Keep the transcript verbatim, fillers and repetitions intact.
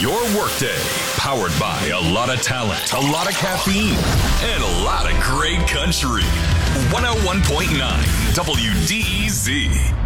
your workday. Powered by a lot of talent, a lot of caffeine, and a lot of great country. one oh one point nine W D E Z.